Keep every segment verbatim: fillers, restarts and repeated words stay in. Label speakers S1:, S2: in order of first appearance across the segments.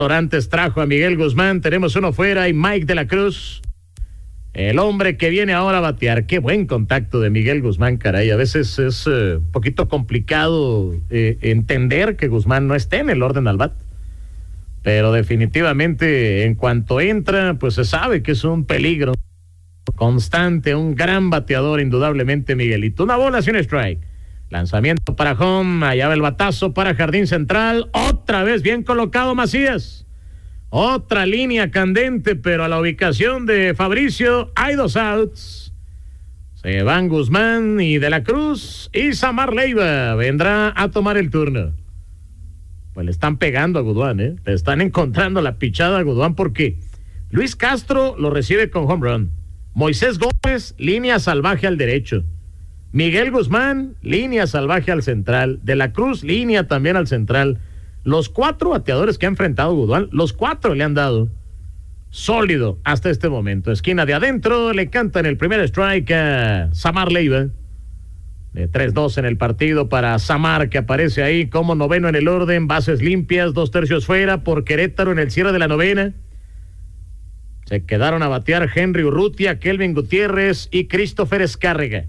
S1: Orantes trajo a Miguel Guzmán, tenemos uno fuera y Mike de la Cruz, el hombre que viene ahora a batear. Qué buen contacto de Miguel Guzmán, caray. A veces es un eh, poquito complicado eh, entender que Guzmán no esté en el orden al bat, pero definitivamente en cuanto entra, pues se sabe que es un peligro constante, un gran bateador indudablemente Miguelito. Una bola sin strike. Lanzamiento para home, allá va el batazo para jardín central, otra vez bien colocado Macías. Otra línea candente, pero a la ubicación de Fabricio hay dos outs. Se van Guzmán y de la Cruz y Samar Leiva vendrá a tomar el turno. Pues le están pegando a Guduán, ¿eh? Le están encontrando la pichada a Guduán porque Luis Castro lo recibe con home run. Moisés Gómez, línea salvaje al derecho. Miguel Guzmán, línea salvaje al central. De la Cruz, línea también al central. Los cuatro bateadores que ha enfrentado Guduán, los cuatro le han dado sólido hasta este momento. Esquina de adentro, le cantan el primer strike a Samar Leiva. De tres dos en el partido para Samar, que aparece ahí como noveno en el orden. Bases limpias, dos tercios fuera por Querétaro en el cierre de la novena. Se quedaron a batear Henry Urrutia, Kelvin Gutiérrez y Christopher Escárrega.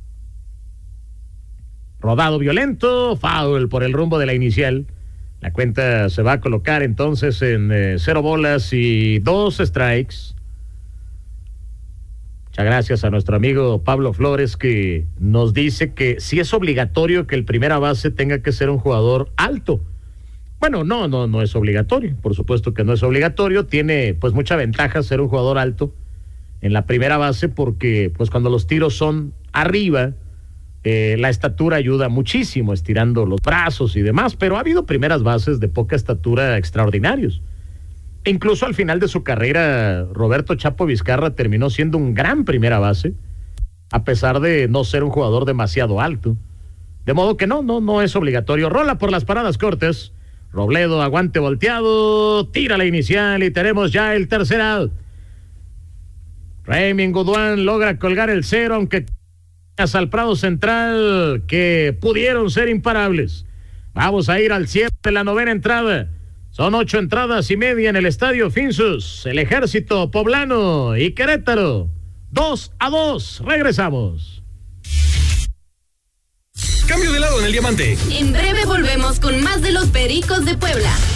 S1: Rodado violento, foul por el rumbo de la inicial. La cuenta se va a colocar entonces en eh, cero bolas y dos strikes. Muchas gracias a nuestro amigo Pablo Flores, que nos dice que sí es obligatorio que el primera base tenga que ser un jugador alto. Bueno, no, no, no es obligatorio. Por supuesto que no es obligatorio. Tiene pues mucha ventaja ser un jugador alto en la primera base porque pues cuando los tiros son arriba, Eh, la estatura ayuda muchísimo, estirando los brazos y demás, pero ha habido primeras bases de poca estatura extraordinarios. E incluso al final de su carrera, Roberto Chapo Vizcarra terminó siendo un gran primera base, a pesar de no ser un jugador demasiado alto. De modo que no, no, no es obligatorio. Rola por las paradas cortas. Robledo, aguante volteado, tira la inicial y tenemos ya el tercer out. Raymond Guduán logra colgar el cero, aunque al Prado Central, que pudieron ser imparables. Vamos a ir al cierre de la novena entrada. Son ocho entradas y media en el Estadio Finsus. El Ejército Poblano y Querétaro. Dos a dos. Regresamos.
S2: Cambio de lado en el Diamante.
S3: En breve volvemos con más de los Pericos de Puebla.